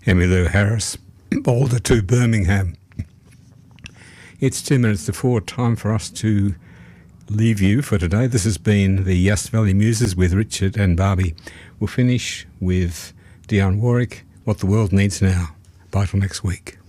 Emmylou Harris, Boulder to Birmingham. It's 2 minutes to 4, time for us to leave you for today. This has been the Yass Valley Muses with Richard and Barbie. We'll finish with Dionne Warwick, What the World Needs Now. Bye till next week.